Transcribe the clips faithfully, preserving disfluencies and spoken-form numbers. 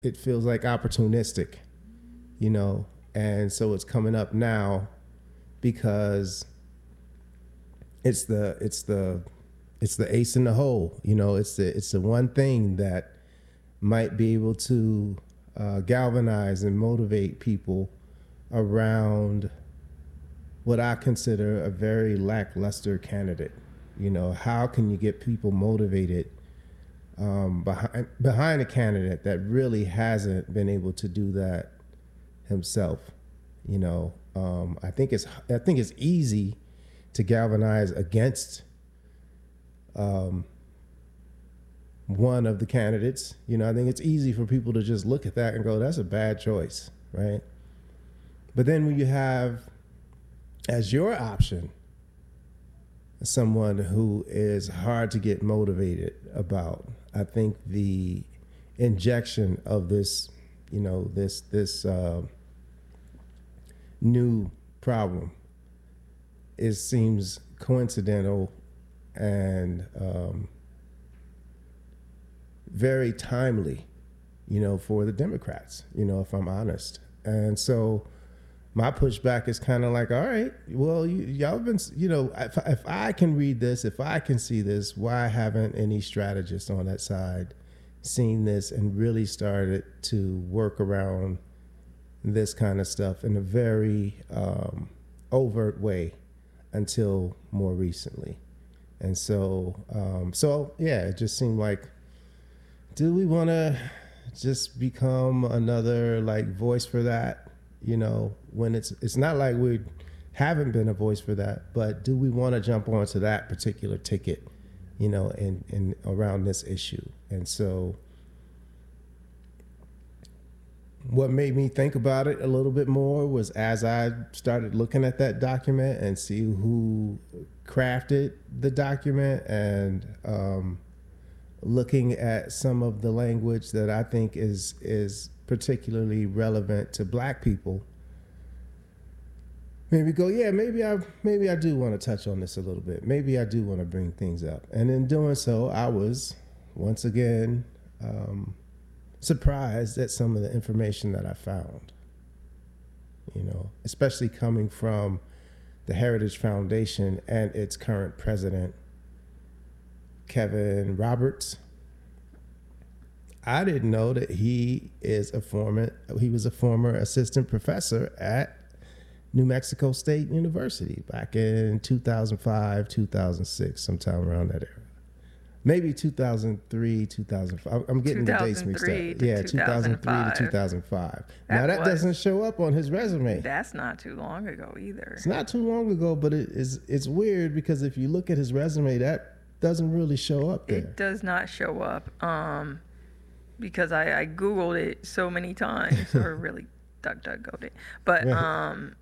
it feels like opportunistic, you know, and so it's coming up now because it's the it's the it's the ace in the hole, you know. It's the it's the one thing that might be able to uh, galvanize and motivate people around what I consider a very lackluster candidate. You know, how can you get people motivated um, behind behind a candidate that really hasn't been able to do that himself? You know, um, I think it's I think it's easy to galvanize against um, one of the candidates. You know, I think it's easy for people to just look at that and go, "That's a bad choice," right? But then when you have as your option someone who is hard to get motivated about, I think the injection of this, you know, this this uh, new problem, it seems coincidental and um, very timely, you know, for the Democrats, you know, if I'm honest. And so my pushback is kind of like, all right, well, you, y'all been, you know, if, if I can read this, if I can see this, why haven't any strategists on that side seen this and really started to work around this kind of stuff in a very um, overt way until more recently? And so, um, so yeah, it just seemed like, do we want to just become another like voice for that? You know, when it's it's not like we haven't been a voice for that, but do we want to jump onto that particular ticket, you know, in, in around this issue? And so what made me think about it a little bit more was as I started looking at that document and see who crafted the document and um, looking at some of the language that I think is is particularly relevant to Black people, maybe go, yeah, maybe I maybe I do want to touch on this a little bit. Maybe I do want to bring things up. And in doing so, I was once again um, surprised at some of the information that I found. You know, especially coming from the Heritage Foundation and its current president, Kevin Roberts. I didn't know that he is a former, he was a former assistant professor at New Mexico State University back in two thousand five, two thousand six, sometime around that era. Maybe two thousand three, two thousand five. I'm getting the dates mixed up. Yeah, two thousand three to two thousand five. Now that doesn't show up on his resume. That's not too long ago either. It's not too long ago, but it is, it's weird because if you look at his resume, that doesn't really show up there. It does not show up. Um, because I, I Googled it so many times, or really DuckDuckGo'd it. But, um,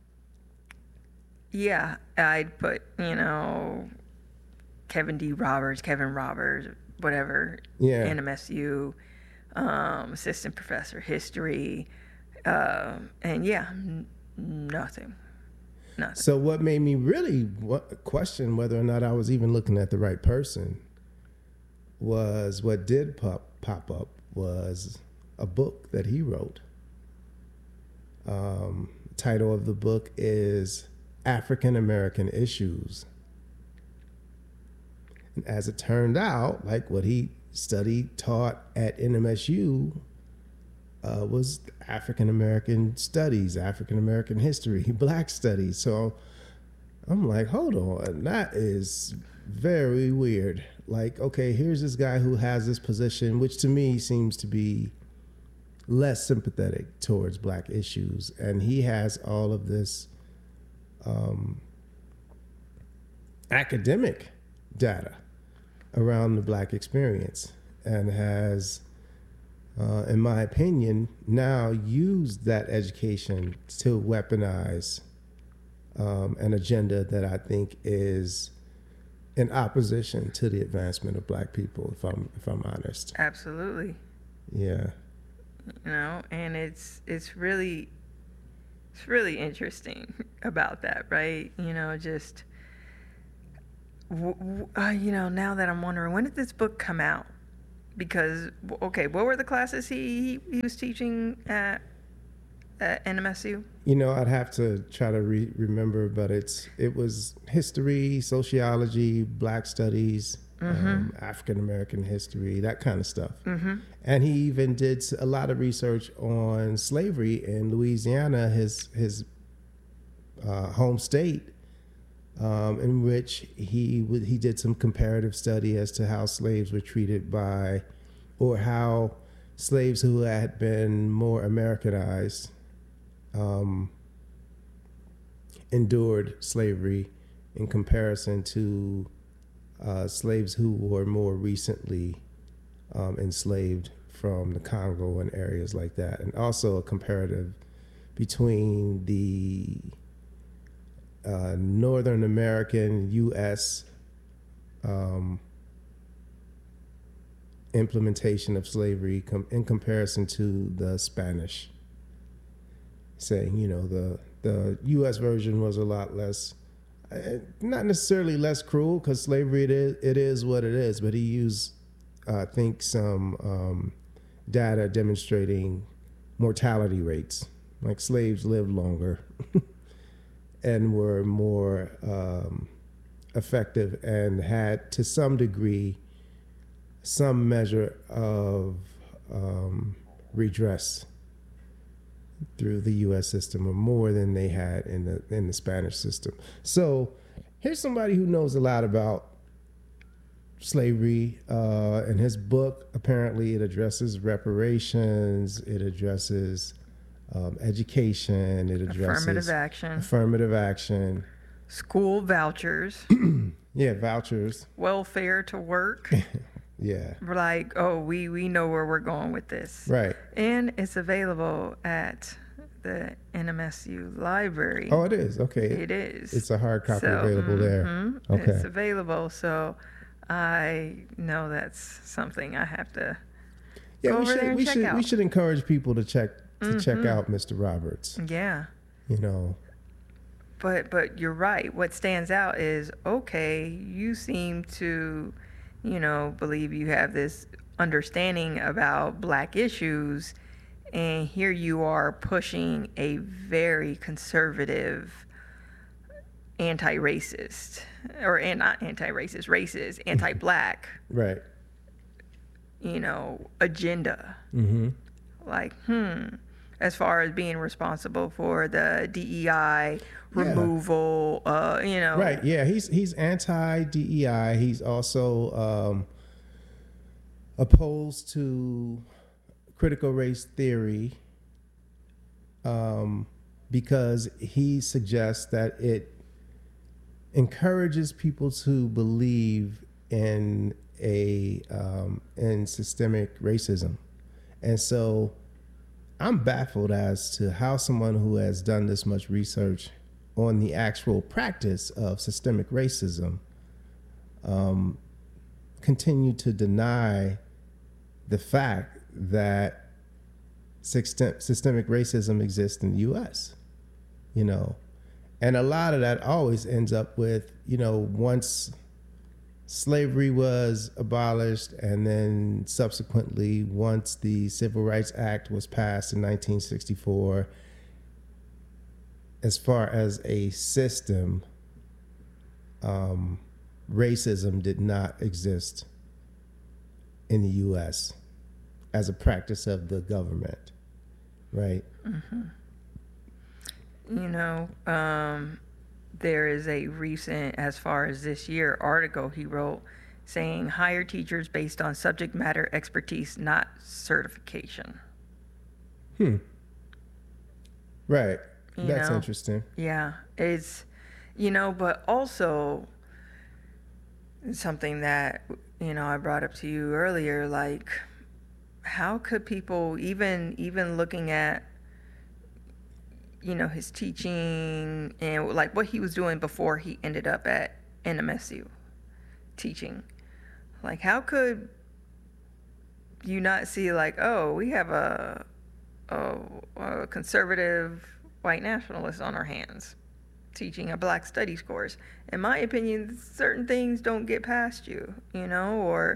yeah, I'd put, you know, Kevin D. Roberts, Kevin Roberts, whatever, yeah. N M S U, um, assistant professor, history, uh, and yeah, n- nothing. Nothing. So what made me really question whether or not I was even looking at the right person was what did pop pop up was a book that he wrote. Um, the title of the book is African American Issues. And as it turned out, like what he studied, taught at N M S U uh, was African American studies, African American history, Black studies. So I'm like, hold on, that is very weird. Like, okay, here's this guy who has this position, which to me seems to be less sympathetic towards Black issues. And he has all of this um, academic data around the Black experience and has, uh, in my opinion, now used that education to weaponize um, an agenda that I think is in opposition to the advancement of Black people, if I'm if I'm honest. Absolutely. Yeah. You know, and it's it's really it's really interesting about that, right? You know, just w- w- uh, you know, now that I'm wondering, when did this book come out? because okay, what were the classes he he, he was teaching at at N M S U? You know, I'd have to try to re- remember, but it's it was history, sociology, Black studies, mm-hmm. um, African American history, that kind of stuff. Mm-hmm. And he even did a lot of research on slavery in Louisiana, his his uh, home state, um, in which he would, he did some comparative study as to how slaves were treated by, or how slaves who had been more Americanized Um, endured slavery in comparison to uh, slaves who were more recently um, enslaved from the Congo and areas like that, and also a comparative between the uh, Northern American U S um, implementation of slavery com- in comparison to the Spanish. Saying, you know, the the U S version was a lot less, uh, not necessarily less cruel, because slavery it is it is what it is. But he used, uh, I think, some um, data demonstrating mortality rates. Like slaves lived longer and were more um, effective and had, to some degree, some measure of um, redress through the U S system, or more than they had in the in the Spanish system. So here's somebody who knows a lot about slavery. Uh, in his book, apparently it addresses reparations, it addresses um, education, it addresses affirmative action, affirmative action, school vouchers, yeah, vouchers, welfare to work. Yeah. We're like, oh, we, we know where we're going with this. Right. And it's available at the N M S U library. Oh, it is? Okay. It is. It's a hard copy so, available mm-hmm, there. Okay. It's available. So I know that's something I have to yeah, go we over should, there and we check should, out. We should encourage people to check to mm-hmm. check out Mister Roberts. Yeah. You know. But but you're right. What stands out is, okay, you seem to, you know, believe you have this understanding about Black issues, and here you are pushing a very conservative, anti-racist, or and not anti-racist, racist, anti-Black, right, you know, agenda. Mm-hmm. Like, hmm, as far as being responsible for the D E I removal, yeah. uh, you know. Right, yeah, he's he's anti-D E I. He's also um, opposed to critical race theory um, because he suggests that it encourages people to believe in a um, in systemic racism. And so I'm baffled as to how someone who has done this much research on the actual practice of systemic racism um, continue to deny the fact that system, systemic racism exists in the U S, you know. And a lot of that always ends up with, you know, once slavery was abolished, and then subsequently once the Civil Rights Act was passed in nineteen sixty-four, as far as a system, um, racism did not exist in the U S as a practice of the government, right? Mm-hmm. You know, um, there is a recent, as far as this year, article he wrote saying hire teachers based on subject matter expertise, not certification. Hmm. Right. You That's know? interesting. Yeah. It's, you know, but also something that, you know, I brought up to you earlier, like, how could people, even even looking at, you know, his teaching and like what he was doing before he ended up at N M S U teaching, like, how could you not see, like, oh, we have a, a, a conservative white nationalist on our hands teaching a Black studies course? In my opinion, certain things don't get past you, you know, or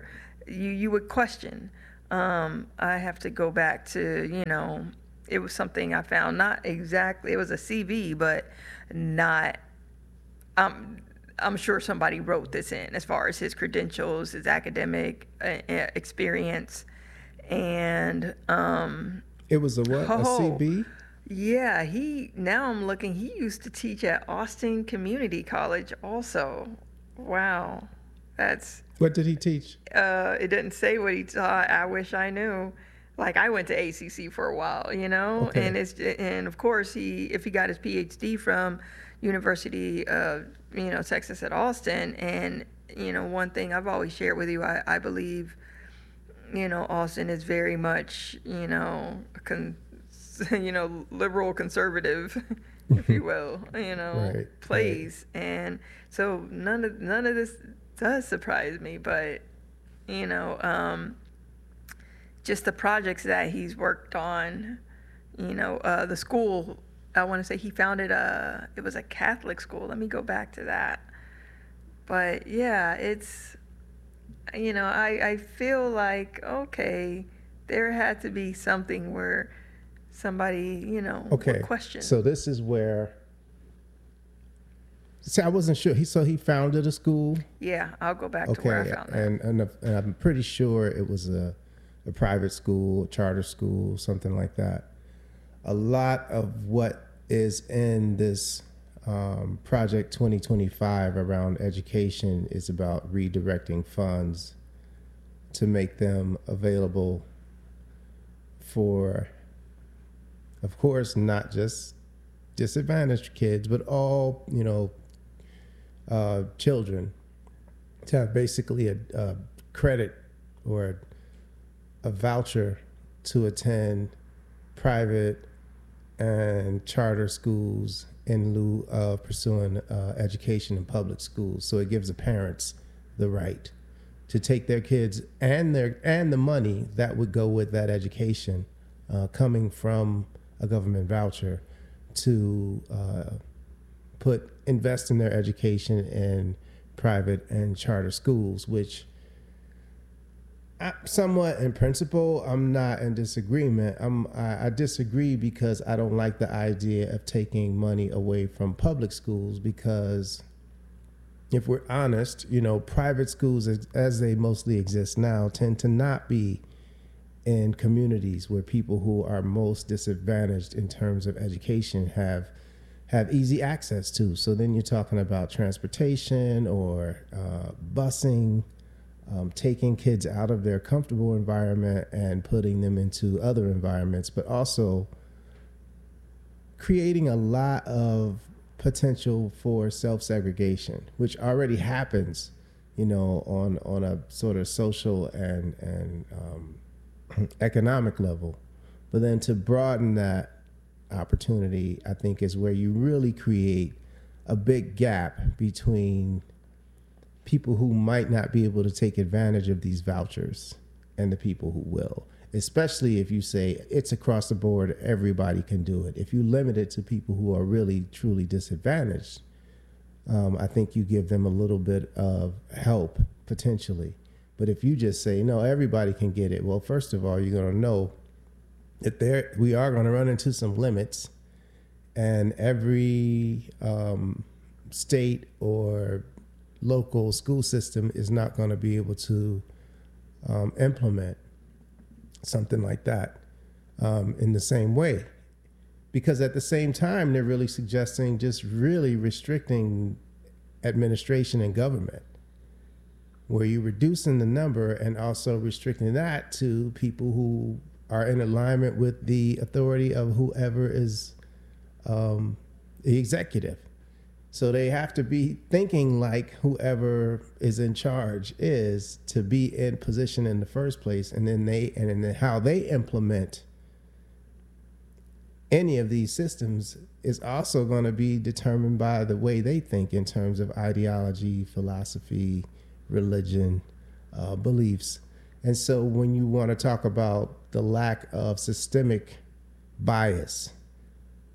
you you would question. Um, I have to go back to, you know, it was something I found, not exactly, it was a C V, but not, um, I'm sure somebody wrote this in as far as his credentials, his academic uh, uh, experience, and um, It was a what? A oh, C B? yeah, he, now I'm looking, he used to teach at Austin Community College also. Wow. That's, What did he teach? uh, it didn't say what he taught. I wish I knew. Like I went to A C C for a while, you know, Okay. and it's and of course he if he got his P H D from University of you know Texas at Austin, and you know one thing I've always shared with you, I, I believe, you know Austin is very much you know a con, you know liberal conservative, if you will, you know Right, place, and so none of none of this does surprise me, but you know. Um, just the projects that he's worked on, you know, uh, the school, I want to say he founded a, it was a Catholic school. Let me go back to that. But yeah, it's, you know, I, I feel like, okay, there had to be something where somebody, you know, Okay. would question. So this is where. See, I wasn't sure. He so he founded a school. Yeah, I'll go back to where I Okay, found that. and and, and I'm pretty sure it was a, a private school, a charter school, something like that. A lot of what is in this um, Project twenty twenty-five around education is about redirecting funds to make them available for, of course, not just disadvantaged kids, but all, you know, uh, children to have basically a, a credit or a voucher to attend private and charter schools in lieu of pursuing uh, education in public schools. So it gives the parents the right to take their kids and their and the money that would go with that education uh, coming from a government voucher to uh, put invest in their education in private and charter schools, which I, somewhat in principle, I'm not in disagreement. I'm, I, I disagree because I don't like the idea of taking money away from public schools because if we're honest, you know, private schools as, as they mostly exist now tend to not be in communities where people who are most disadvantaged in terms of education have have easy access to. So then you're talking about transportation or uh, busing, um, taking kids out of their comfortable environment and putting them into other environments, but also creating a lot of potential for self-segregation, which already happens, you know, on on a sort of social and and um, economic level. But then to broaden that opportunity, I think, is where you really create a big gap between people who might not be able to take advantage of these vouchers and the people who will. Especially if you say it's across the board, everybody can do it. If you limit it to people who are really, truly disadvantaged, um, I think you give them a little bit of help potentially. But if you just say, no, everybody can get it, well, first of all, you're going to know that there we are going to run into some limits, and every um, state or local school system is not going to be able to um, implement something like that um, in the same way. Because at the same time, they're really suggesting just really restricting administration and government, where you're reducing the number and also restricting that to people who are in alignment with the authority of whoever is um, the executive. So they have to be thinking like whoever is in charge is to be in position in the first place, and then they and then how they implement any of these systems is also going to be determined by the way they think in terms of ideology, philosophy, religion, uh, beliefs. And so when you want to talk about the lack of systemic bias,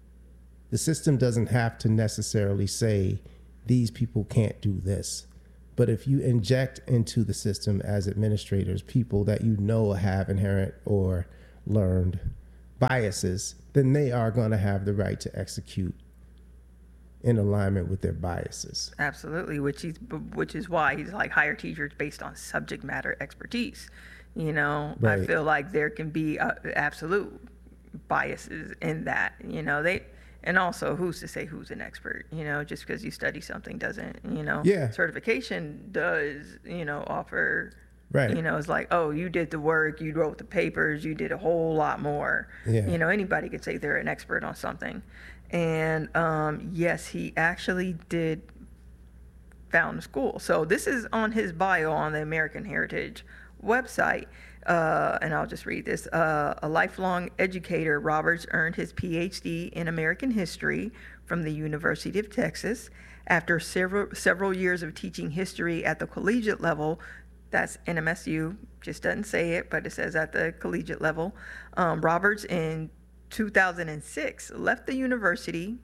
the system doesn't have to necessarily say these people can't do this, But if you inject into the system as administrators people that you know have inherent or learned biases, then they are going to have the right to execute in alignment with their biases. Absolutely, which is which is why he's like hire teachers based on subject matter expertise. You know, Right. I feel like there can be uh, absolute biases in that. You know, they and also who's to say who's an expert? You know, just because you study something doesn't. You know, Yeah. certification does. You know, offer. Right. You know, it's like, oh, you did the work, you wrote the papers, you did a whole lot more. Yeah. You know, anybody could say they're an expert on something. And um, yes, he actually did found a school. So this is on his bio on the American Heritage website. Uh, and I'll just read this. Uh, a lifelong educator, Roberts earned his P H D in American history from the University of Texas. After several several years of teaching history at the collegiate level, that's N M S U, just doesn't say it, but it says at the collegiate level. Um, Roberts in two thousand six left the university,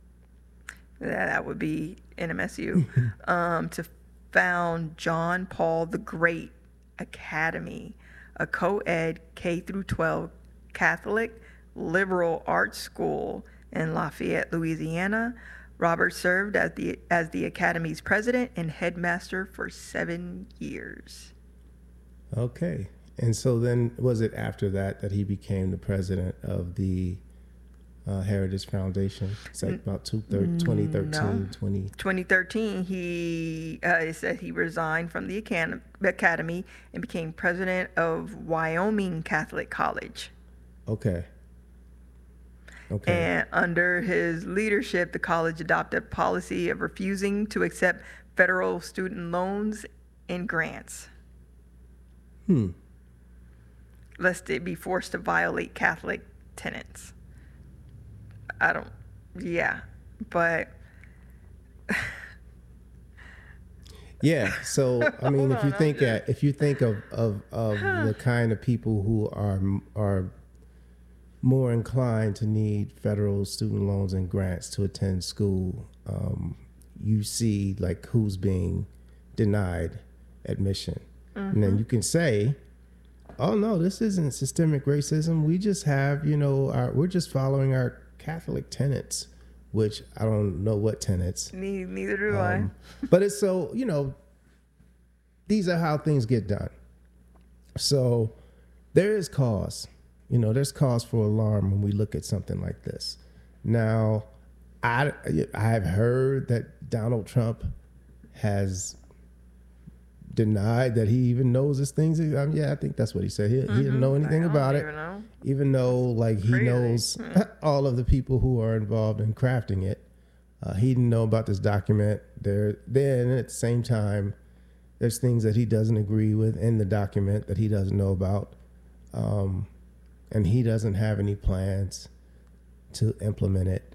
that would be N M S U, um, to found John Paul the Great Academy, a co-ed K through twelve Catholic liberal arts school in Lafayette, Louisiana. Roberts served as the as the academy's president and headmaster for seven years. Okay. And so then was it after that that he became the president of the uh, Heritage Foundation? It's like about two thir- twenty thirteen, No. twenty twenty thirteen, he uh, it said he resigned from the academy, academy and became president of Wyoming Catholic College. Okay. Okay. And under his leadership, the college adopted a policy of refusing to accept federal student loans and grants, Hmm. lest it be forced to violate Catholic tenets. I don't, yeah, but Yeah. So I mean, Hold if you on, I'm think just- at, if you think of of, of the kind of people who are are more inclined to need federal student loans and grants to attend school, um, you see like who's being denied admission, and then you can say, "Oh no, this isn't systemic racism. We just have, you know, our, we're just following our Catholic tenets." Which I don't know what tenets. ne- neither do Um, but it's so, you know, these are how things get done. So there is cause, you know, there's cause for alarm when we look at something like this. Now, I, I've heard that Donald Trump has denied that he even knows this things. Um, yeah, I think that's what he said. He, he didn't know I. anything I don't about it, even know. even though like he crazy. knows all of the people who are involved in crafting it. Uh, he didn't know about this document. There, then at the same time, there's things that he doesn't agree with in the document that he doesn't know about, um, and he doesn't have any plans to implement it.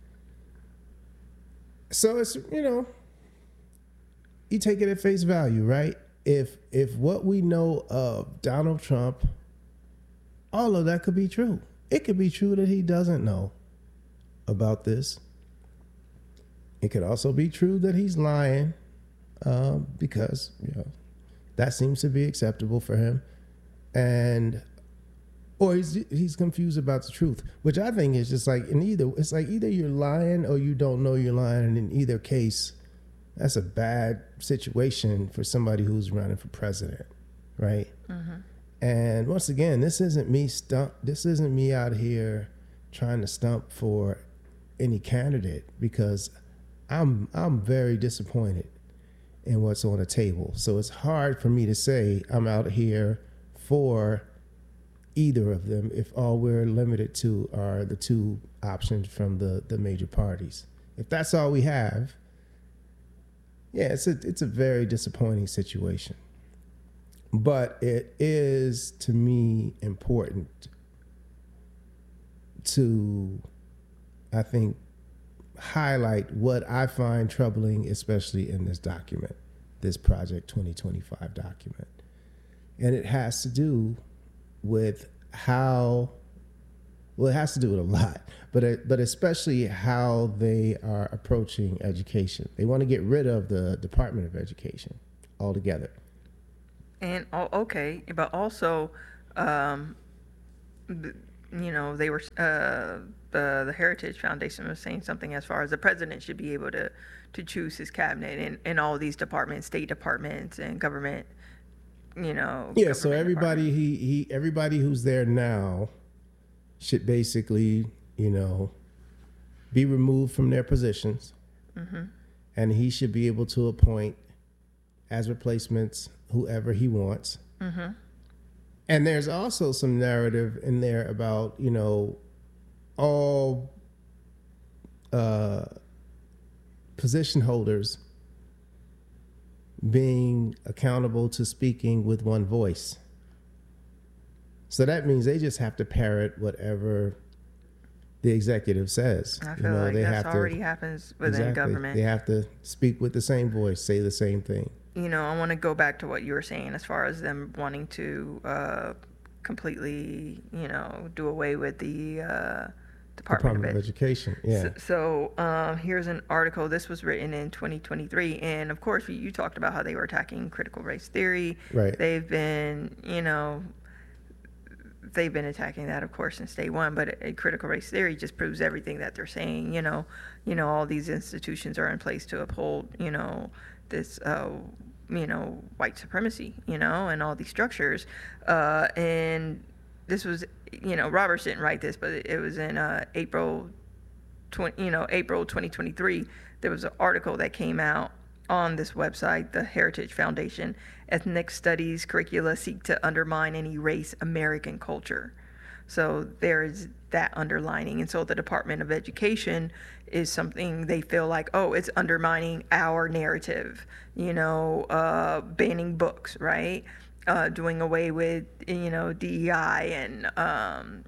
So it's, you know, you take it at face value, right? If if what we know of Donald Trump, all of that could be true. It could be true that he doesn't know about this. It could also be true that he's lying, um, because, you know, that seems to be acceptable for him, and or he's he's confused about the truth, which I think is just like in either it's like either you're lying or you don't know you're lying, and in either case, that's a bad situation for somebody who's running for president, right? Mm-hmm. And once again, this isn't me stump. This isn't me out here trying to stump for any candidate, because I'm I'm very disappointed in what's on the table. So it's hard for me to say I'm out here for either of them if all we're limited to are the two options from the, the major parties. If that's all we have, yeah, it's a it's a very disappointing situation. But it is, to me, important to, I think, highlight what I find troubling, especially in this document, this Project twenty twenty-five document. And it has to do with how Well, it has to do with a lot, but it, but especially how they are approaching education. They want to get rid of the Department of Education altogether. And oh, okay, but also, um, th- you know, they were uh, the the Heritage Foundation was saying something as far as the president should be able to to choose his cabinet in, in all these departments, state departments, and government. You know. Yeah. So government everybody departments. he he everybody who's there now should basically, you know, be removed from their positions, Mm-hmm. and he should be able to appoint as replacements whoever he wants. Mm-hmm. And there's also some narrative in there about, you know, all uh, position holders being accountable to speaking with one voice. So that means they just have to parrot whatever the executive says. I You feel know, like they that's have already to happens within exactly. government. They have to speak with the same voice, say the same thing. You know, I want to go back to what you were saying as far as them wanting to uh, completely, you know, do away with the uh, Department, Department of of Ed- Education. Yeah. So, so um, here's an article. This was written in twenty twenty-three, and of course, you, you talked about how they were attacking critical race theory. Right. They've been, you know, they've been attacking that, of course, since day one. But a, critical race theory just proves everything that they're saying. You know, you know, all these institutions are in place to uphold, you know, this, uh, you know, white supremacy, you know, and all these structures. Uh, and this was, you know, Roberts didn't write this, but it, it was in uh, April, twenty, you know, April twenty twenty-three. There was an article that came out on this website, the Heritage Foundation. Ethnic studies curricula seek to undermine and erase American culture. So there is that underlining. And so the Department of Education is something they feel like, oh, it's undermining our narrative, you know, uh, banning books, right? Uh, doing away with, you know, D E I and um,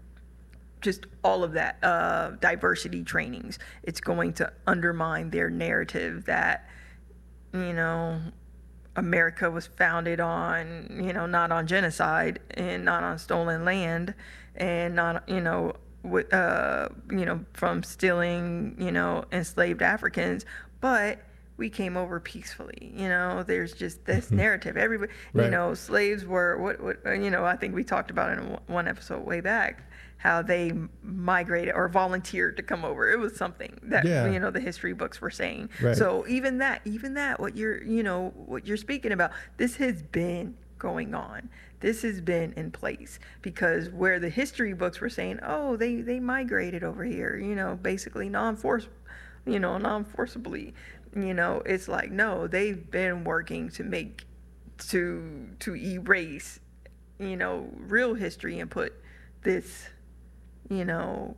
just all of that, uh, diversity trainings. It's going to undermine their narrative that, you know, America was founded on, you know, not on genocide and not on stolen land and not, you know, with, uh, you know, from stealing, you know, enslaved Africans, but we came over peacefully. You know, there's just this mm-hmm. narrative. Everybody, right. you know, slaves were what, what, you know, I think we talked about it in one episode way back, how they migrated or volunteered to come over. It was something that, yeah. you know, the history books were saying. Right. So even that, even that, what you're, you know, what you're speaking about, this has been going on. This has been in place, because where the history books were saying, oh, they, they migrated over here, you know, basically non-force, you know, non-forcibly, you know, it's like, no, they've been working to make, to, to erase, you know, real history and put this, you know,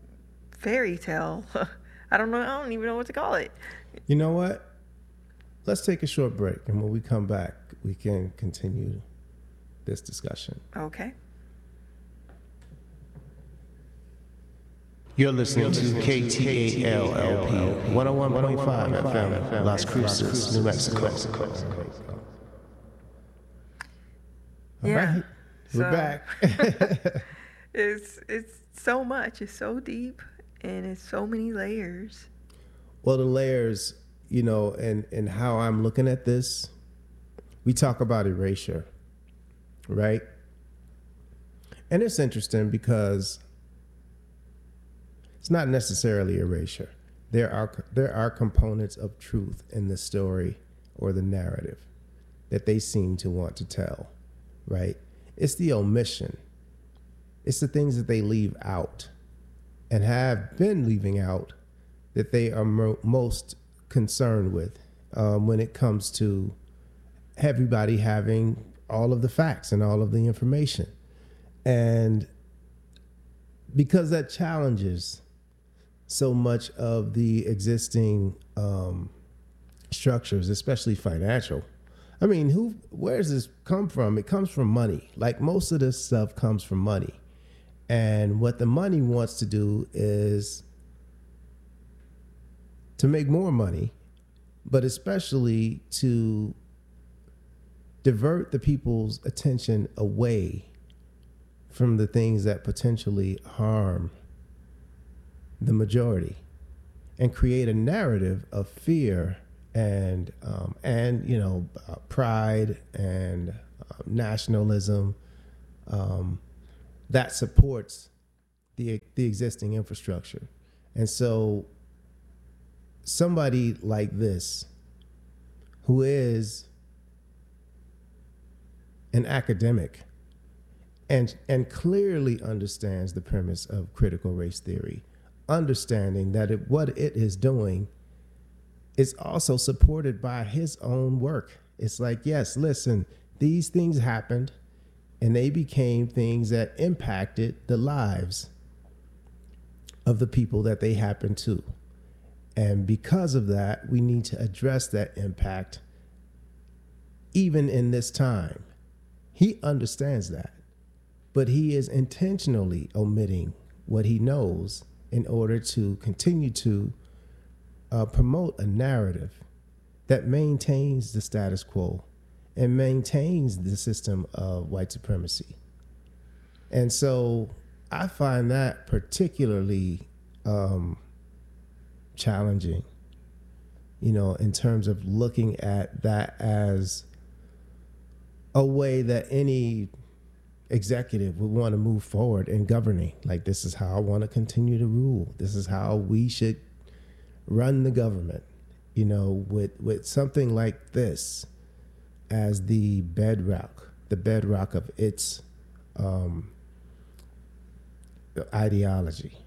fairy tale. I don't know. I don't even know what to call it. You know what? Let's take a short break, and when we come back, we can continue this discussion. Okay. You're listening to K T A L L P one oh one point five F M, Las Cruces, New Mexico. All yeah. right, we're so, back. it's it's so much. It's so deep, and it's so many layers. Well, the layers, you know, and and how I'm looking at this, we talk about erasure, right? And it's interesting because it's not necessarily erasure. There are there are components of truth in the story or the narrative that they seem to want to tell, right? It's the omission. It's the things that they leave out and have been leaving out that they are mo- most concerned with um, when it comes to everybody having all of the facts and all of the information. And because that challenges so much of the existing um, structures, especially financial. I mean, who? Where does this come from? It comes from money. Like, most of this stuff comes from money. And what the money wants to do is to make more money, but especially to divert the people's attention away from the things that potentially harm the majority and create a narrative of fear and um, and you know uh, pride and uh, nationalism um, that supports the the existing infrastructure. And so somebody like this, who is an academic and and clearly understands the premise of critical race theory, understanding that it, what it is doing is also supported by his own work. It's like, yes, listen, these things happened and they became things that impacted the lives of the people that they happened to. And because of that, we need to address that impact even in this time. He understands that, but he is intentionally omitting what he knows in order to continue to uh, promote a narrative that maintains the status quo and maintains the system of white supremacy. And so I find that particularly um, challenging, you know, in terms of looking at that as a way that any executive would want to move forward in governing. Like, this is how I want to continue to rule. This is how we should run the government, you know, with, with something like this as the bedrock, the bedrock of its um, ideology.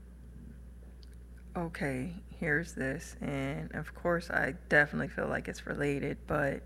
Okay, here's this. And of course, I definitely feel like it's related, but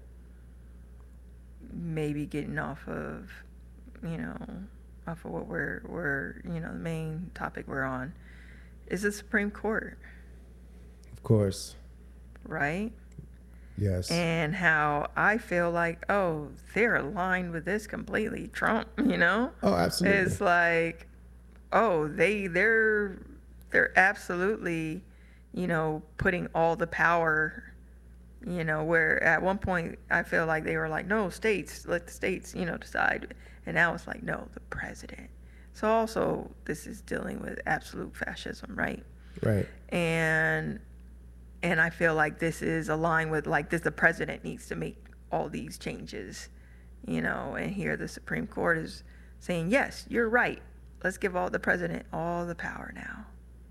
maybe getting off of, you know, off of what we're, we're, you know, the main topic we're on is the Supreme Court. Of course. Right? Yes. And how I feel like, oh, they're aligned with this completely. Trump, you know? Oh, absolutely. It's like, oh, they, they're, they're absolutely, you know, putting all the power, you know, where at one point I feel like they were like, no, states, let the states, you know, decide. And now it's like, no, the president. So also this is dealing with absolute fascism, right? Right. And and I feel like this is aligned with, like, this, the president needs to make all these changes, you know, and here the Supreme Court is saying, yes, you're right. Let's give all the president all the power now.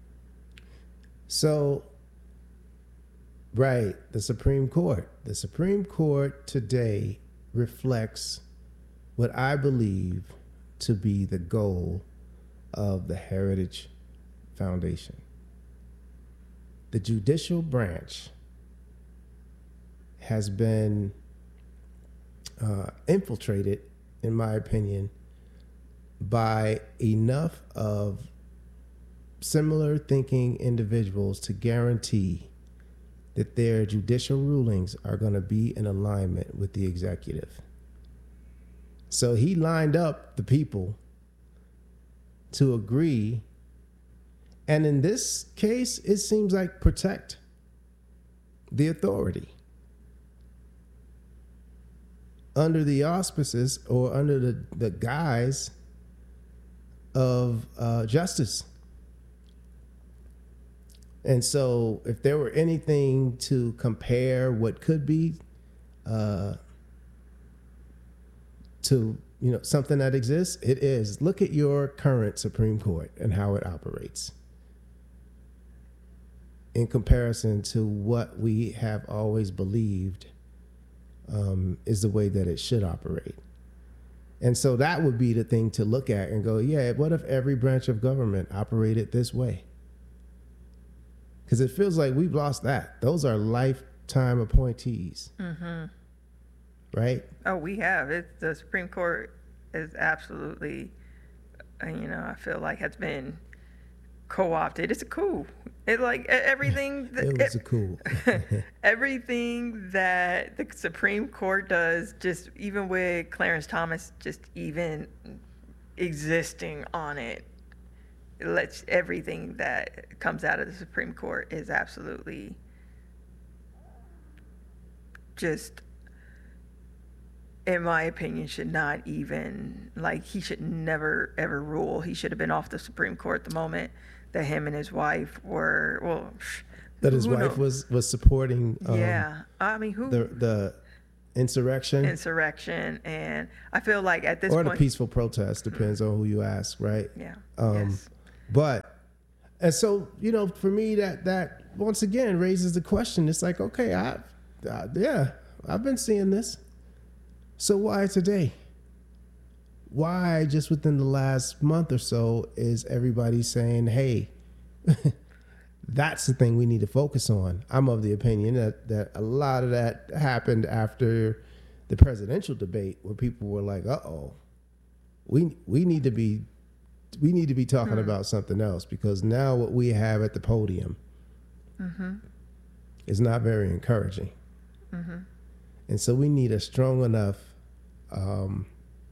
So, right, the Supreme Court. The Supreme Court today reflects what I believe to be the goal of the Heritage Foundation. The judicial branch has been uh, infiltrated, in my opinion, by enough of similar thinking individuals to guarantee that their judicial rulings are going to be in alignment with the executive. So he lined up the people to agree. And in this case, it seems like protect the authority under the auspices or under the, the guise of uh, justice. And so if there were anything to compare what could be uh, to, you know, something that exists, it is, look at your current Supreme Court and how it operates in comparison to what we have always believed um, is the way that it should operate. And so that would be the thing to look at and go, yeah, what if every branch of government operated this way? Because it feels like we've lost that. Those are lifetime appointees. Mm-hmm. Right? Oh, we have. It, the Supreme Court is absolutely, uh, you know, I feel like has been co-opted. It's a coup. It like everything. It was it, a coup. Everything that the Supreme Court does, just even with Clarence Thomas, just even existing on it, it lets everything that comes out of the Supreme Court is absolutely just in my opinion, should not even, like, he should never, ever rule. He should have been off the Supreme Court the moment that him and his wife were, well, that his who wife knows? was was supporting um, Yeah. I mean, who? the the insurrection Insurrection. And I feel like at this or point. the peaceful protest, depends on who you ask, right? Yeah. Um, yes. But, and so, you know, for me, that, that once again raises the question. It's like, okay, I, uh, yeah, I've been seeing this. So why today? Why just within the last month or so is everybody saying, hey, that's the thing we need to focus on? I'm of the opinion that, that a lot of that happened after the presidential debate, where people were like, uh-oh, we we need to be we need to be talking mm-hmm. about something else, because now what we have at the podium mm-hmm. is not very encouraging. Mm-hmm. And so we need a strong enough um,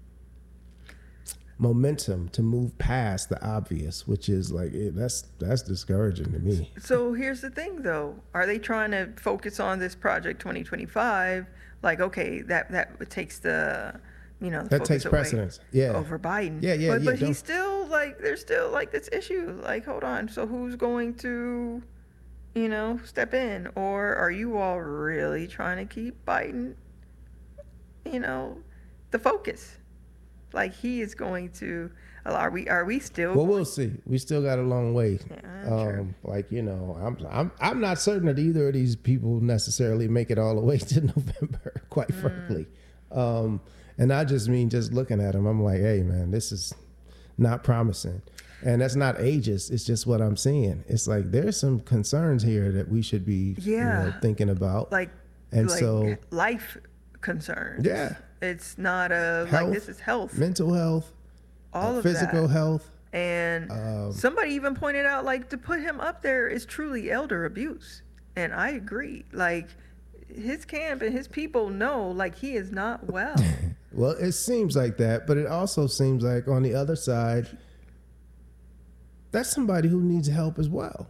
momentum to move past the obvious, which is like, eh, that's that's discouraging to me. So here's the thing, though. Are they trying to focus on this Project twenty twenty-five? Like, okay, that, that takes the, you know, the that focus takes precedence. Yeah. Over Biden. Yeah, yeah, but, yeah. But he's still, like, there's still, like, this issue. Like, hold on. So who's going to, you know, step in? Or are you all really trying to keep Biden, you know, the focus? Like, he is going to, are we, are we still? Well, we'll see. We still got a long way. Yeah, um, true. Like, you know, I'm, I'm, I'm not certain that either of these people necessarily make it all the way to November, quite mm. frankly. Um, and I just mean, just looking at them, I'm like, hey man, this is not promising. And that's not ageist. It's just what I'm seeing. It's like, there's some concerns here that we should be yeah. you know, thinking about. Like, and like so life concerns. Yeah. It's not a, health, like, this is health. Mental health. All uh, of physical that. health. And um, somebody even pointed out, like, to put him up there is truly elder abuse. And I agree. Like, his camp and his people know, like, he is not well. Well, it seems like that, but it also seems like on the other side, that's somebody who needs help as well.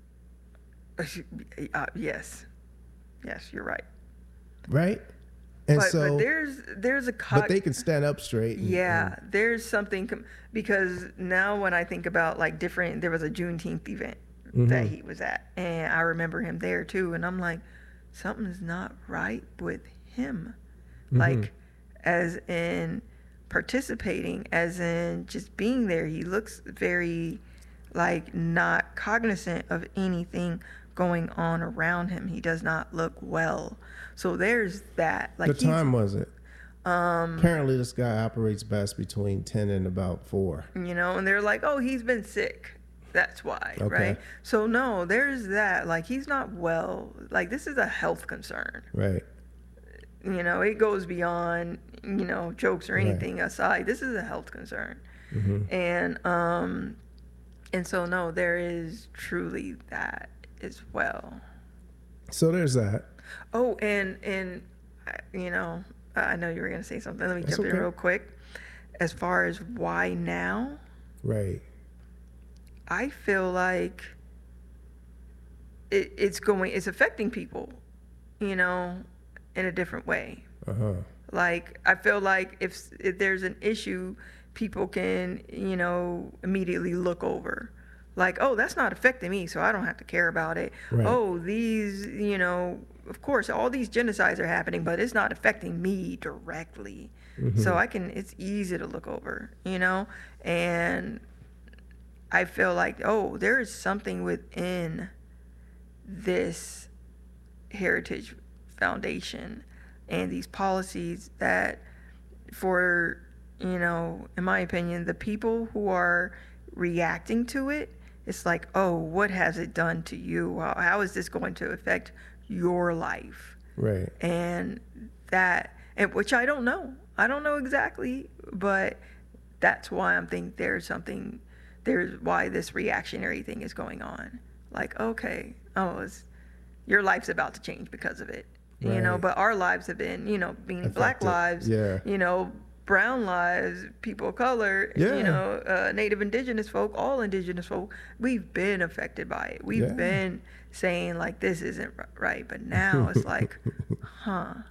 Uh, yes. Yes, you're right. Right? And but, so, but there's there's a co- but they can stand up straight. And, yeah, and, there's something com- because now when I think about, like, different, there was a Juneteenth event mm-hmm. that he was at, and I remember him there too, and I'm like, something's not right with him, mm-hmm. like, as in participating, as in just being there. He looks very, like, not cognizant of anything going on around him. He does not look well. So there's that. Like, what time was it? Um, Apparently this guy operates best between ten and about four. You know, and they're like, oh, he's been sick. That's why, okay. right? So no, there's that. Like, he's not well. Like, this is a health concern. Right. You know, it goes beyond, you know, jokes or anything right. aside. This is a health concern. Mm-hmm. And um and so no, there is truly that as well. So there's that. Oh, and and you know, I know you were going to say something. Let me That's jump okay. in real quick. As far as why now? Right. I feel like it, it's going, it's affecting people, you know, in a different way. Uh-huh. Like, I feel like if, if there's an issue, people can, you know, immediately look over. Like, oh, that's not affecting me, so I don't have to care about it. Right. Oh, these, you know, of course, all these genocides are happening, but it's not affecting me directly. Mm-hmm. So I can, it's easy to look over, you know? And I feel like, oh, there is something within this Heritage Foundation and these policies that, for, you know, in my opinion, the people who are reacting to it, it's like, oh, what has it done to you? How, how is this going to affect your life? Right. And that, and which I don't know. I don't know exactly, but that's why I'm thinking there's something, there's why this reactionary thing is going on. Like, okay, oh, it's, your life's about to change because of it. Right. You know, but our lives have been, you know, being Affected. Black lives, yeah. you know, brown lives, people of color, yeah. you know, uh, Native indigenous folk, all indigenous folk, we've been affected by it. We've yeah. been saying, like, this isn't right. But now it's like, huh.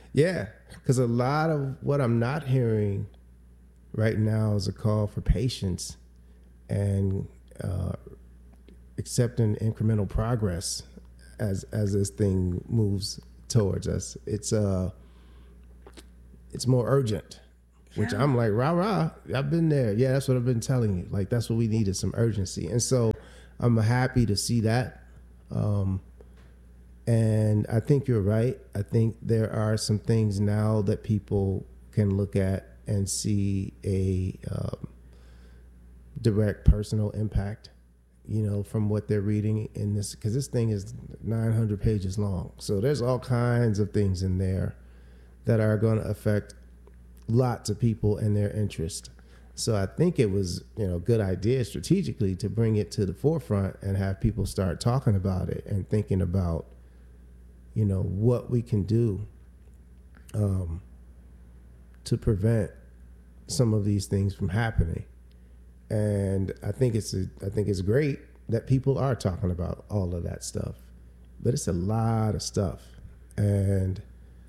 Yeah, because a lot of what I'm not hearing right now is a call for patience and uh, accepting incremental progress as as this thing moves towards us. It's uh, it's more urgent, which Yeah. I'm like, rah rah. I've been there. Yeah, that's what I've been telling you. Like that's what we needed, some urgency. And so I'm happy to see that. Um, and I think you're right. I think there are some things now that people can look at and see a um, direct personal impact, you know, from what they're reading in this, because this thing is nine hundred pages long. So there's all kinds of things in there that are going to affect lots of people and their interest. So I think it was, you know, a good idea strategically to bring it to the forefront and have people start talking about it and thinking about, you know, what we can do um, to prevent some of these things from happening. And I think it's a, I think it's great that people are talking about all of that stuff, but it's a lot of stuff, and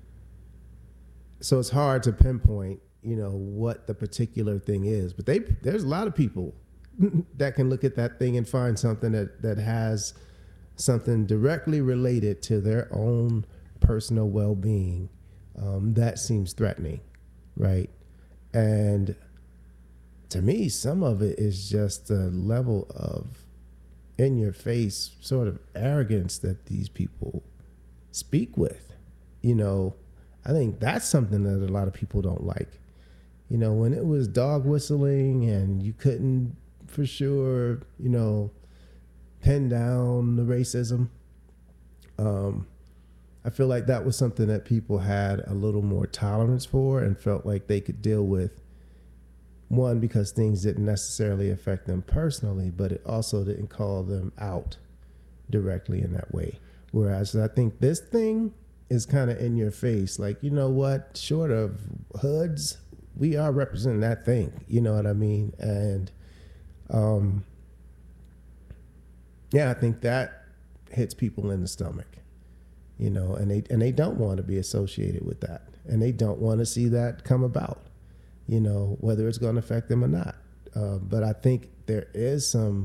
so it's hard to pinpoint, you know, what the particular thing is. But they there's a lot of people that can look at that thing and find something that that has something directly related to their own personal well-being um, that seems threatening, right? And to me, some of it is just a level of in-your-face sort of arrogance that these people speak with. You know, I think that's something that a lot of people don't like. You know, when it was dog whistling and you couldn't for sure, you know, pin down the racism, um, I feel like that was something that people had a little more tolerance for and felt like they could deal with. One, because things didn't necessarily affect them personally, but it also didn't call them out directly in that way. Whereas I think this thing is kind of in your face. Like, you know what, short of hoods, we are representing that thing. You know what I mean? And um, yeah, I think that hits people in the stomach, you know, and they, and they don't want to be associated with that. And they don't want to see that come about, you know, whether it's going to affect them or not. Uh, but I think there is some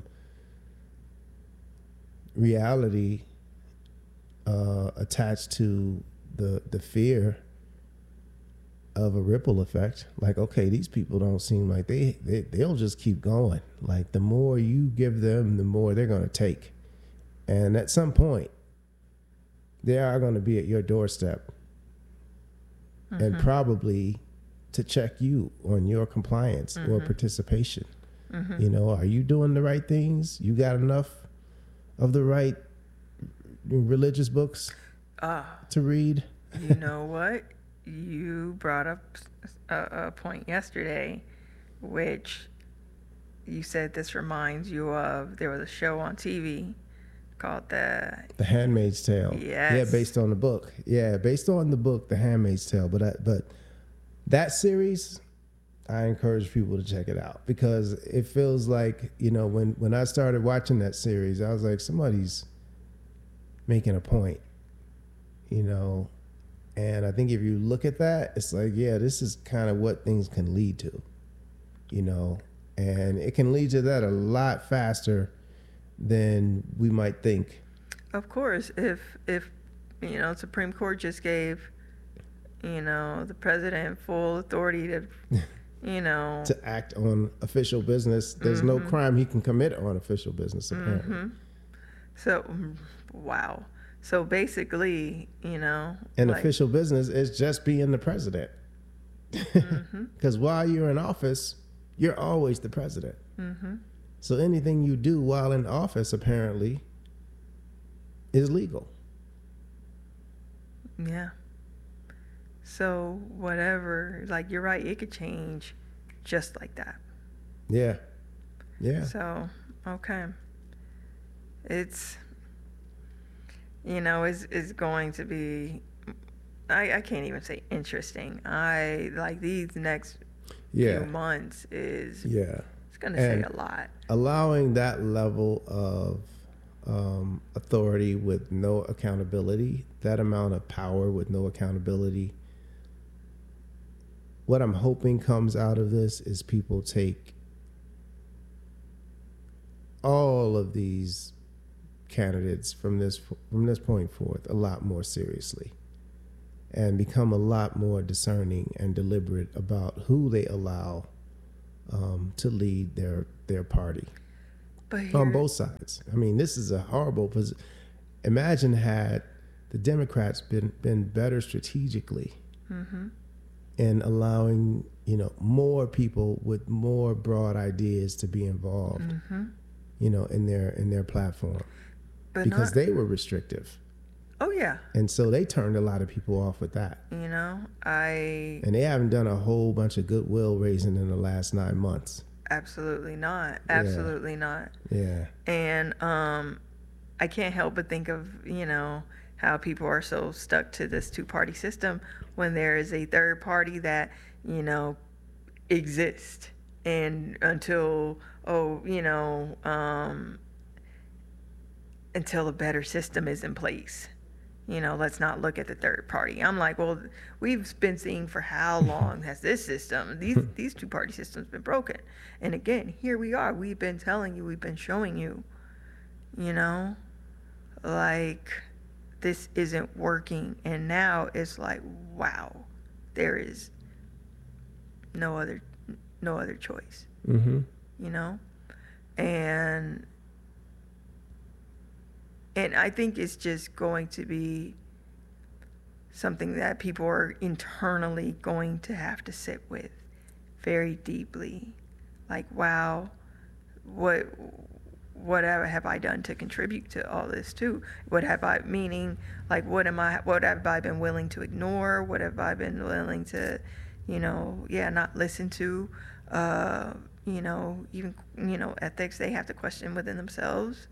reality uh, attached to the the fear of a ripple effect. Like, okay, these people don't seem like they, they, they'll just keep going. Like, the more you give them, the more they're going to take. And at some point, they are going to be at your doorstep mm-hmm. and probably to check you on your compliance mm-hmm. or participation. Mm-hmm. You know, are you doing the right things? You got enough of the right religious books uh, to read? You know what? You brought up a, a point yesterday, which you said this reminds you of, there was a show on T V called The... The Handmaid's Tale. Yes. Yeah, based on the book. Yeah, based on the book, The Handmaid's Tale. But I, but that series, I encourage people to check it out because it feels like, you know, when, when I started watching that series, I was like, somebody's making a point, you know. And I think if you look at that, it's like, yeah, this is kind of what things can lead to, you know, and it can lead to that a lot faster than we might think. Of course, if, if you know, Supreme Court just gave, you know, the president full authority to, you know. to act on official business, there's mm-hmm. no crime he can commit on official business, apparently. Mm-hmm. So, wow. So basically, you know. And like, official business is just being the president. Because mm-hmm. while you're in office, you're always the president. Mm-hmm. So anything you do while in office, apparently, is legal. Yeah. So whatever, like you're right, it could change just like that. Yeah. Yeah. So, okay. It's... You know, is is going to be, I, I can't even say interesting. I like these next yeah. few months is yeah. It's going to say a lot. Allowing that level of um, authority with no accountability, that amount of power with no accountability, what I'm hoping comes out of this is people take all of these candidates from this from this point forth a lot more seriously, and become a lot more discerning and deliberate about who they allow um, to lead their their party. But here, on both sides. I mean, this is a horrible position. Imagine had the Democrats been been better strategically mm-hmm. in allowing, you know, more people with more broad ideas to be involved, mm-hmm. you know, in their in their platform, but because not, they were restrictive. Oh yeah. And so they turned a lot of people off with that. You know, I and they haven't done a whole bunch of goodwill raising in the last nine months. Absolutely not. Absolutely yeah. not. Yeah. And um, I can't help but think of, you know, how people are so stuck to this two-party system when there is a third party that, you know, exists. And until, oh, you know, um, until a better system is in place. You know, let's not look at the third party. I'm like, well, we've been seeing for how long has this system, these these two party systems been broken? And again, here we are. We've been telling you, we've been showing you, you know, like this isn't working. And now it's like, wow, there is no other no other choice. Mm-hmm. You know? And And I think it's just going to be something that people are internally going to have to sit with very deeply. Like, wow, what what have I done to contribute to all this too? What have I, meaning, like, what am I, what have I been willing to ignore? What have I been willing to, you know, yeah, not listen to? Uh, you know, even, you know, ethics they have to question within themselves.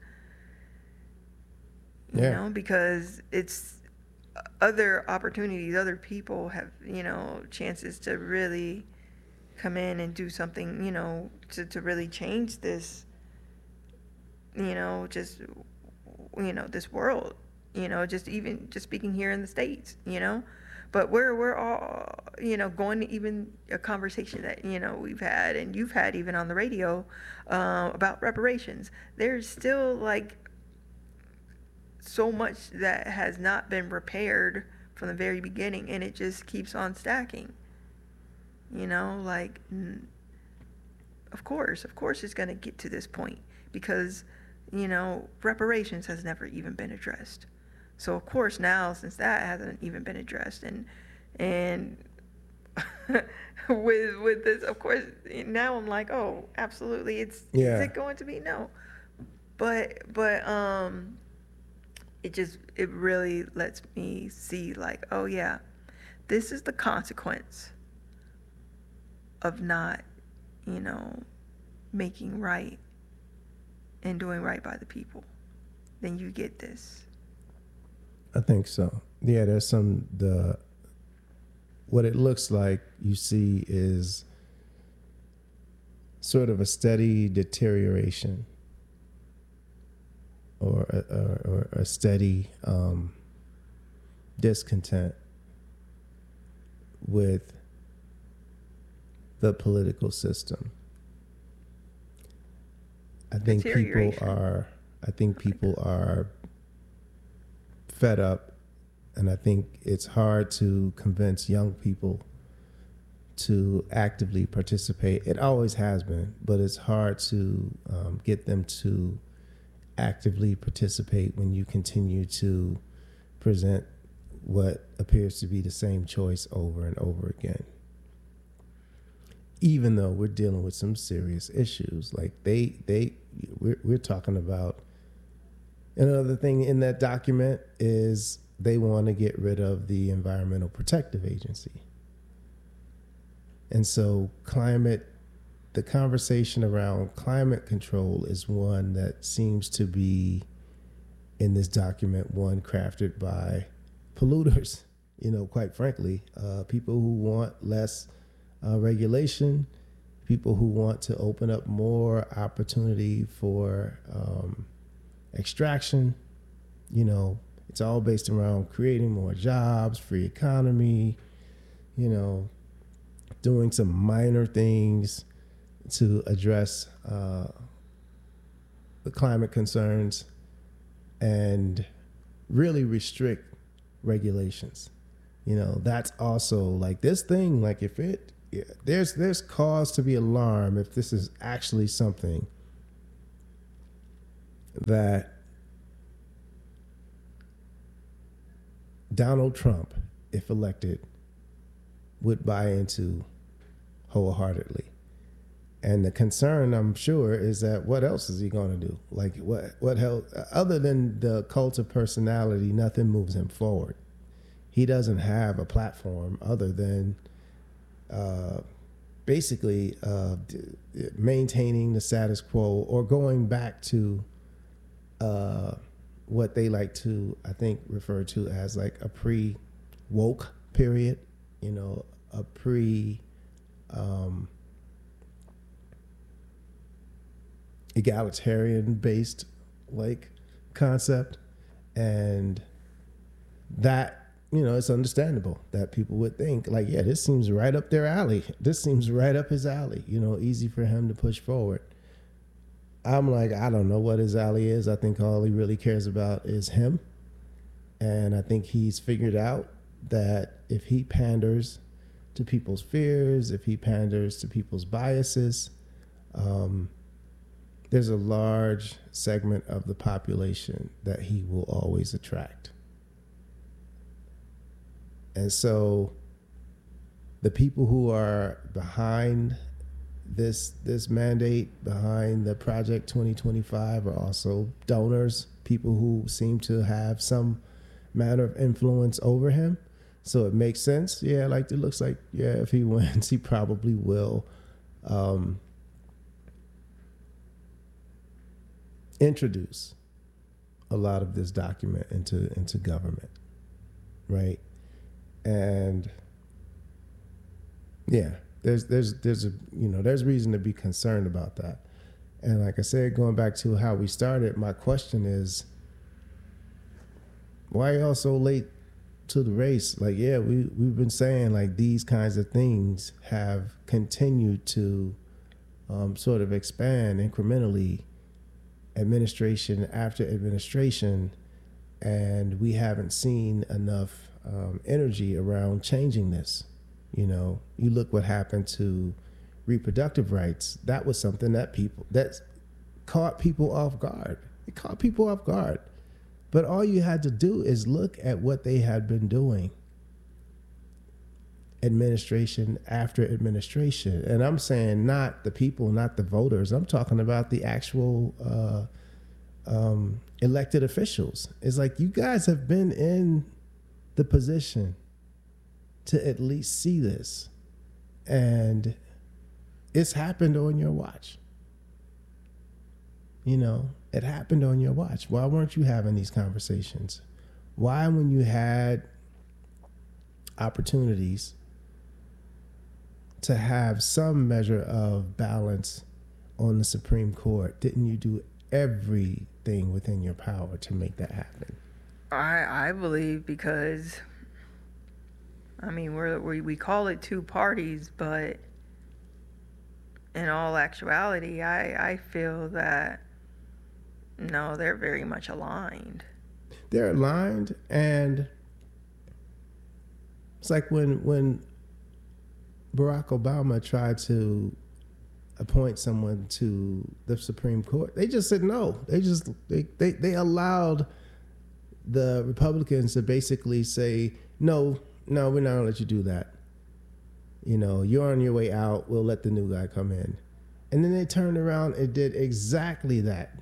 You yeah. know, because it's other opportunities, other people have, you know, chances to really come in and do something, you know, to, to really change this, you know, just, you know, this world, you know, just even just speaking here in the States, you know, but we're, we're all, you know, going to even a conversation that, you know, we've had and you've had even on the radio uh, about reparations. There's still like so much that has not been repaired from the very beginning, and it just keeps on stacking. You know, like, of course, of course it's going to get to this point because, you know, reparations has never even been addressed. So, of course, now, since that hasn't even been addressed, and, and with, with this, of course, now I'm like, oh, absolutely, it's, yeah. Is it going to be? No. But, but, um, it just, it really lets me see like, oh yeah, this is the consequence of not, you know, making right and doing right by the people. Then you get this. I think so. Yeah, there's some, the, what it looks like you see is sort of a steady deterioration. Or a, or, or a steady um, discontent with the political system. I think people are. I think people are fed up, and I think it's hard to convince young people to actively participate. It always has been, but it's hard to um, get them to actively participate when you continue to present what appears to be the same choice over and over again. Even though we're dealing with some serious issues, like they, they, we're, we're talking about. Another thing in that document is they want to get rid of the Environmental Protective Agency. And so climate The conversation around climate control is one that seems to be in this document, one crafted by polluters, you know, quite frankly, uh, people who want less uh, regulation, people who want to open up more opportunity for um, extraction. You know, it's all based around creating more jobs, free economy, you know, doing some minor things to address uh, the climate concerns and really restrict regulations. You know, that's also like this thing, like if it, yeah, there's there's cause to be alarmed if this is actually something that Donald Trump, if elected, would buy into wholeheartedly. And the concern, I'm sure, is that what else is he going to do? Like what what else, other than the cult of personality, nothing moves him forward. He doesn't have a platform other than uh, basically uh, maintaining the status quo or going back to uh, what they like to, I think, refer to as like a pre-woke period, you know, a pre um, egalitarian based like concept. And that, you know, it's understandable that people would think like, yeah, this seems right up their alley. This seems right up his alley, you know, easy for him to push forward. I'm like, I don't know what his alley is. I think all he really cares about is him. And I think he's figured out that if he panders to people's fears, if he panders to people's biases, um, there's a large segment of the population that he will always attract. And so the people who are behind this this mandate, behind the Project twenty twenty-five, are also donors, people who seem to have some manner of influence over him. So it makes sense. Yeah, like it looks like, yeah, if he wins, he probably will um, introduce a lot of this document into into government, right? And yeah, there's there's there's a you know there's reason to be concerned about that. And like I said, going back to how we started, my question is, why are y'all so late to the race? Like, yeah, we we've been saying like these kinds of things have continued to um, sort of expand incrementally, administration after administration, and we haven't seen enough Um, energy around changing this. You know, you look what happened to reproductive rights. That was something that people that caught people off guard. It caught people off guard. But all you had to do is look at what they had been doing, administration after administration. And I'm saying not the people, not the voters. I'm talking about the actual uh, um, elected officials. It's like, you guys have been in the position to at least see this, and it's happened on your watch. You know, it happened on your watch. Why weren't you having these conversations? Why, when you had opportunities to have some measure of balance on the Supreme Court, didn't you do everything within your power to make that happen? I I believe because, I mean, we're, we we call it two parties, but in all actuality, I I feel that no, they're very much aligned. They're aligned, and it's like when when Barack Obama tried to appoint someone to the Supreme Court, they just said no. They just they they, they allowed the Republicans to basically say, no, no, we're not gonna let you do that. You know, you're on your way out. We'll let the new guy come in. And then they turned around and did exactly that.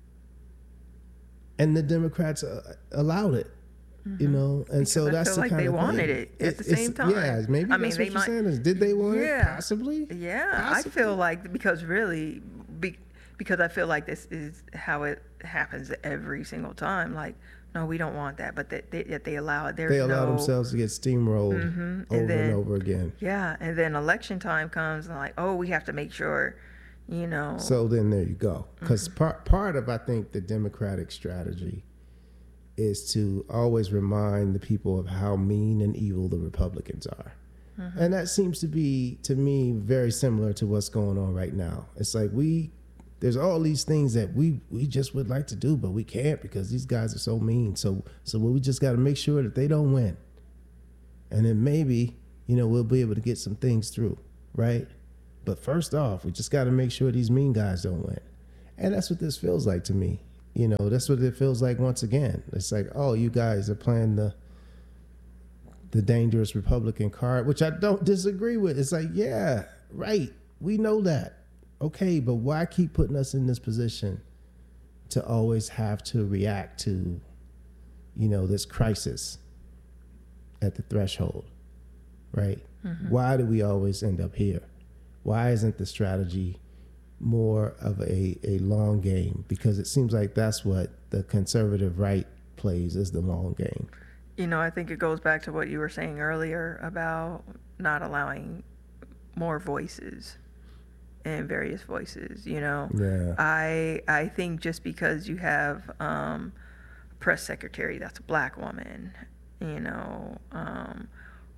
And the Democrats uh, allowed it, mm-hmm. you know, and because so I that's feel the like kind they of wanted thing. it at it, the same time. Yeah, maybe I that's mean, what you're might, saying is, did they want yeah, it? Possibly. Yeah, Possibly. I feel like, because really, be, because I feel like this is how it happens every single time. Like, no, we don't want that, but that they, they, they allow it. There's they allow no, themselves to get steamrolled mm-hmm. and over then, and over again. Yeah, and then election time comes, and like, oh, we have to make sure, you know. So then there you go. Because mm-hmm. part part of, I think, the Democratic strategy is to always remind the people of how mean and evil the Republicans are. Mm-hmm. And that seems to be, to me, very similar to what's going on right now. It's like we, there's all these things that we, we just would like to do, but we can't because these guys are so mean. So, so we just got to make sure that they don't win. And then maybe, you know, we'll be able to get some things through, right? But first off, we just got to make sure these mean guys don't win. And that's what this feels like to me. You know, that's what it feels like once again. It's like, oh, you guys are playing the the dangerous Republican card, which I don't disagree with. It's like, yeah, right. We know that. Okay, but why keep putting us in this position to always have to react to, you know, this crisis at the threshold, right? Mm-hmm. Why do we always end up here? Why isn't the strategy more of a, a long game? Because it seems like that's what the conservative right plays, is the long game. You know, I think it goes back to what you were saying earlier about not allowing more voices and various voices, you know. Yeah. I I think just because you have um, a press secretary that's a black woman, you know, um,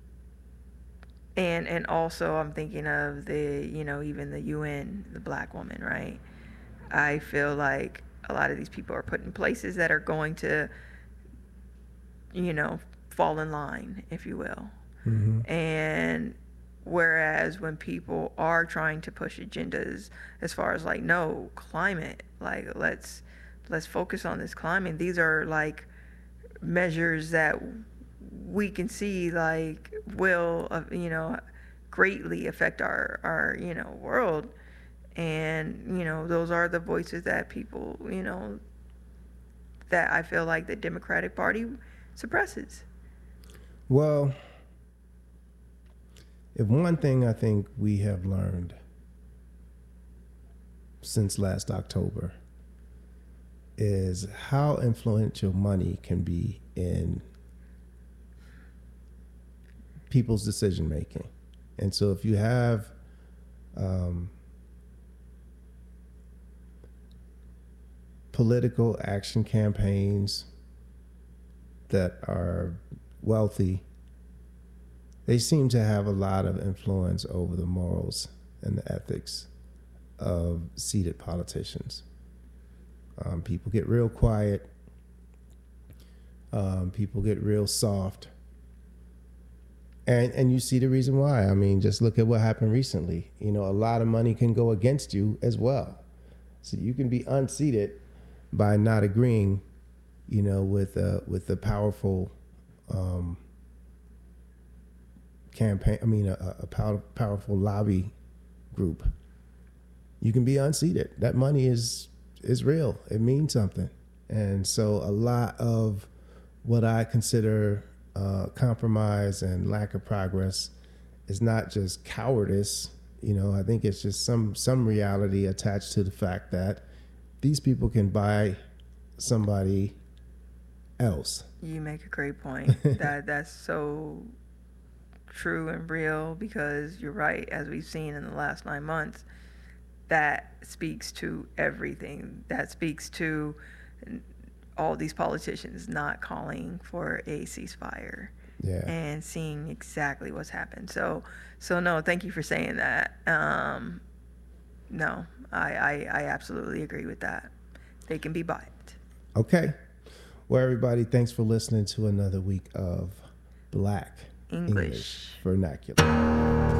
and and also I'm thinking of the, you know, even the U N, the black woman, right? I feel like a lot of these people are put in places that are going to, you know, fall in line, if you will. Mm-hmm. And whereas when people are trying to push agendas as far as like, no, climate, like let's let's focus on this climate. These are like measures that we can see like will, uh, you know, greatly affect our, our, you know, world. And, you know, those are the voices that people, you know, that I feel like the Democratic Party suppresses. Well, if one thing I think we have learned since last October is how influential money can be in people's decision making. And so if you have um, political action campaigns that are wealthy, they seem to have a lot of influence over the morals and the ethics of seated politicians. Um, people get real quiet. Um, people get real soft. And and you see the reason why. I mean, just look at what happened recently. You know, a lot of money can go against you as well. So you can be unseated by not agreeing, you know, with uh, with the powerful um, campaign. I mean, a, a power, powerful lobby group. You can be unseated. That money is is real. It means something. And so a lot of what I consider uh, compromise and lack of progress is not just cowardice. You know, I think it's just some some reality attached to the fact that these people can buy somebody else. You make a great point. that that's so true and real, because you're right. As we've seen in the last nine months, that speaks to everything. That speaks to all these politicians not calling for a ceasefire. Yeah. And seeing exactly what's happened. So, so no, thank you for saying that. Um, no, I, I, I absolutely agree with that. They can be bought. Okay. Well, everybody, thanks for listening to another week of Black English, English Vernacular.